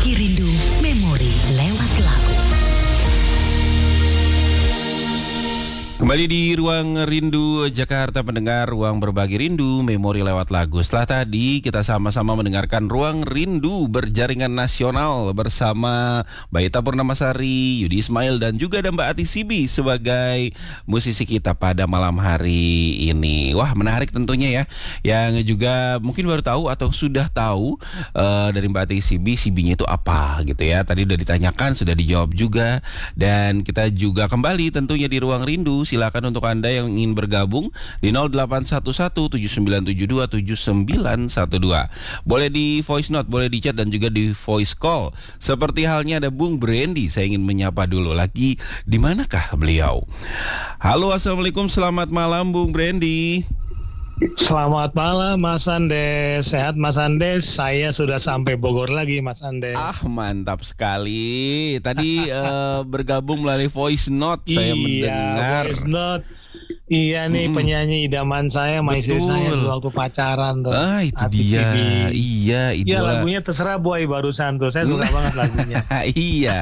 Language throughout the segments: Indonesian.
Berbagi rindu memori lewat lagu. Kembali di Ruang Rindu Jakarta, pendengar Ruang Berbagi Rindu Memori lewat lagu. Setelah tadi kita sama-sama mendengarkan Ruang Rindu berjaringan nasional bersama Baita Purnamasari, Yudi Ismail, dan juga ada Mbak Ati Sibi sebagai musisi kita pada malam hari ini. Wah, menarik tentunya ya. Yang juga mungkin baru tahu atau sudah tahu dari Mbak Ati Sibi, Sibinya itu apa gitu ya. Tadi udah ditanyakan, sudah dijawab juga. Dan kita juga kembali tentunya di Ruang Rindu. Silakan untuk Anda yang ingin bergabung di 0811-7972-7912. Boleh di voice note, boleh di chat, dan juga di voice call. Seperti halnya ada Bung Brandy, saya ingin menyapa dulu. Lagi di manakah beliau? Halo, assalamualaikum, selamat malam Bung Brandy. Selamat malam Mas Andes. Sehat Mas Andes? Saya sudah sampai Bogor lagi Mas Andes. Mantap sekali. Tadi bergabung melalui voice note, saya mendengar. Voice note. Iya nih, penyanyi idaman saya, sama istri saya waktu pacaran tuh. Itu Ati dia. Sibi. Iya, Iya, idola. lagunya Terserah Boy barusan tuh. Saya suka banget lagunya. Iya.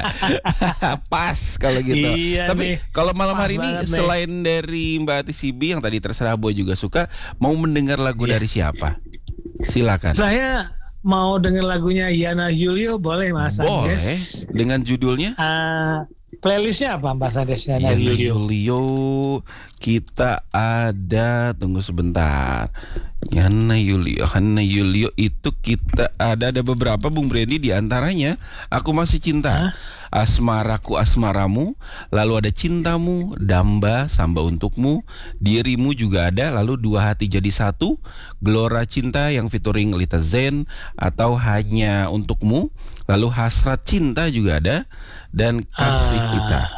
Pas kalau gitu. Iya Tapi nih, kalau malam hari ini banget nih. selain dari Mbak Ati Sibi yang tadi Terserah Boy juga suka, mau mendengar lagu dari siapa? Silakan. Saya mau denger lagunya Yana Julio, boleh Mas Boleh. Andes? Dengan judulnya Playlistnya apa Mas Andes? Yana Yana Julio. Julio. Kita ada, tunggu sebentar. Yana Julio itu kita ada beberapa Bung Brandy, di antaranya Aku Masih Cinta, Asmaraku Asmaramu, lalu ada Cintamu, Damba, Samba Untukmu, Dirimu juga ada, lalu Dua Hati Jadi Satu, Gelora Cinta yang featuring Lita Zen, atau Hanya Untukmu, lalu Hasrat Cinta juga ada, dan Kasih Kita.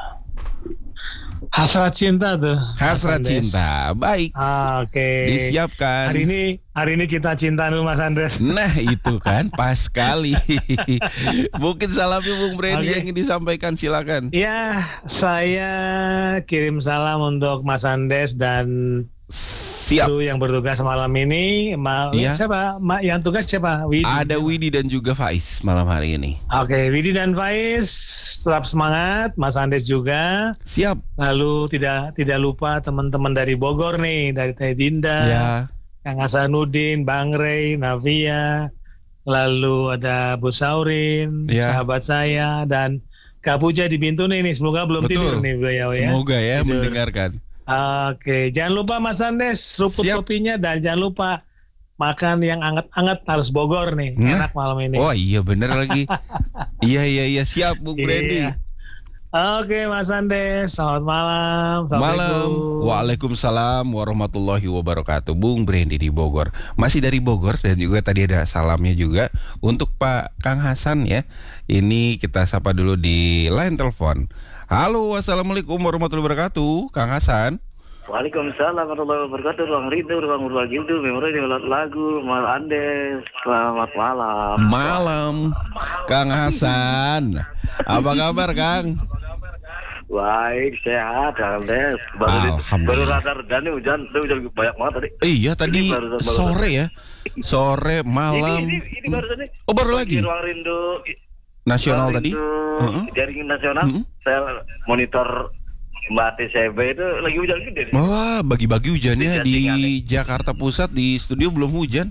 Hasrat Cinta tuh. Hasrat Mas Andes. Cinta, baik. Oke. Disiapkan. Hari ini cinta-cinta dulu Mas Andres. Nah itu kan pas sekali. Mungkin salamnya Bung Brandy yang ingin disampaikan, silakan. Ya, saya kirim salam untuk Mas Andes dan Siap. kru yang bertugas malam ini. Iya. Siapa? Yang tugas siapa? Widi. Ada Widi dan juga Faiz malam hari ini. Oke, Widi dan Faiz tetap semangat. Mas Andes juga. Siap. Lalu tidak lupa teman-teman dari Bogor nih, dari Teh Dinda, Ya. Kang Hasanuddin, Bang Rey, Navia, lalu ada Bu Saurin, Ya. sahabat saya, dan Kak Puja di Bintun ini. Semoga belum tidur nih beliau ya. Semoga ya Tidur. mendengarkan. Oke, jangan lupa Mas Andes, seruput Siap. kopinya, dan jangan lupa makan yang anget-anget, harus Bogor nih. Nah. Enak malam ini. Oh iya bener lagi. Iya siap Bung Brandy. Iya. Oke Mas Andes, selamat malam. Malam. Assalamualaikum. Waalaikumsalam warahmatullahi wabarakatuh. Bung Brandy di Bogor. Masih dari Bogor, dan juga tadi ada salamnya juga untuk Pak Kang Hasan ya. Ini kita sapa dulu di line telepon. Halo, assalamualaikum warahmatullahi wabarakatuh, Kang Hasan. Waalaikumsalam warahmatullahi wabarakatuh. Ruang Rindu, Ruang Berbagi Rindu, memori lewat lagu, Mas Andes. Selamat malam. Malam, Kang Hasan. Apa kabar, Kang? Baik, sehat, Andes. Alhamdulillah. Baru rada reda nih hujan banyak banget tadi. Iya, tadi Ini baru- sore ya. Sore, malam. Ini baru tadi. Oh, baru Di lagi. Ruang Rindu Nasional Ruang tadi. Rindu, jaringan nasional. Saya monitor Mbak TCB itu lagi hujan gede. Wah, bagi-bagi hujannya Hujan tinggal di Jakarta Pusat, di studio belum hujan.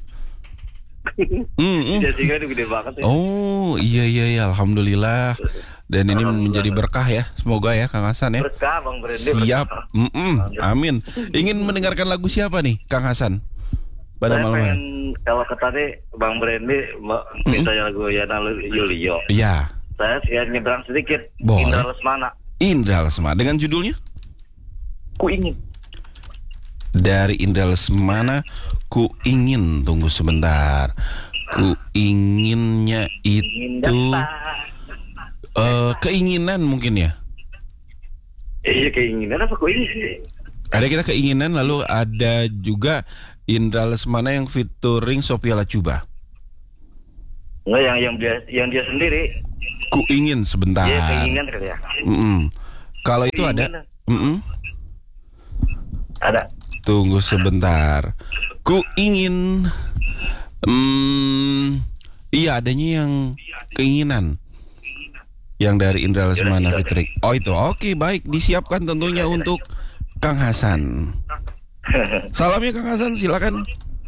Jaringan itu gede banget. Ya. Oh, iya, alhamdulillah. Dan ini menjadi berkah ya, semoga ya Kang Hasan ya. Berkah Bang Brandy. Siap. berkah. Amin. Ingin mendengarkan lagu siapa nih, Kang Hasan? Pada Saya malam hari. pengen, kalau ke tadi Bang Brandy misalnya lagu Yana Julio. Ya, Saya nyebrang sedikit. Boleh. Indra Lesmana. Indra Lesmana dengan judulnya Ku ingin. dari Indra Lesmana, Ku Ingin. Tunggu sebentar. Ku inginnya Ingin itu datang. keinginan mungkin ya. Iya keinginan apa ku ingin? Ada kita keinginan, lalu ada juga Indra Lesmana yang featuring Sophia Latjuba. Enggak yang dia sendiri. Ku ingin sebentar. Dia keinginan kali ya. Kalau itu ada. Keinginan. Ada. Tunggu sebentar. Ku ingin. Iya, adanya yang keinginan. Yang dari Indra Lesmana Fitri. Oh itu, oke baik, disiapkan tentunya untuk Kang Hasan. Salamnya Kang Hasan, silakan.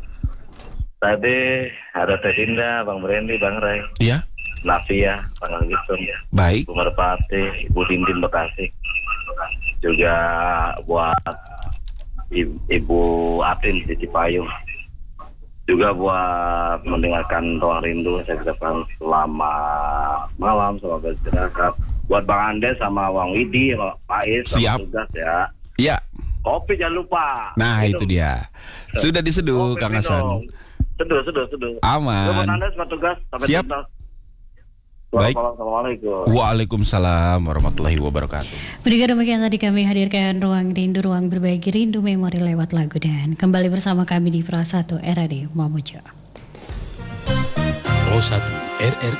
Tadi ada Teh Dinda, Bang Brandy, Bang Ray, Ya, Nafia, Bang Algiston, baik. Bu Merpati, Ibu Dindin Bekasi. Juga buat Ibu Atin di Cipayung. Juga buat mendengarkan Ruang Rindu, saya ucapkan selamat malam, selamat beristirahat. Buat Bang Andes sama Bang Widi, sama Pak Is, Siap. sama tugas ya. Ya, Kopi jangan lupa. nah Minum. itu dia. Sudah diseduh Kopi Kang minum. Hasan. Seduh. Aman. Buat Andes, sama tugas. Sampai Siap. tuntas. Baik. Assalamualaikum. Waalaikumsalam warahmatullahi wabarakatuh. Mendengar demikian tadi kami hadirkan Ruang Rindu, ruang berbagi rindu memori lewat lagu, dan kembali bersama kami di Pro 1 RRI Mamuju. Pro 1 RRI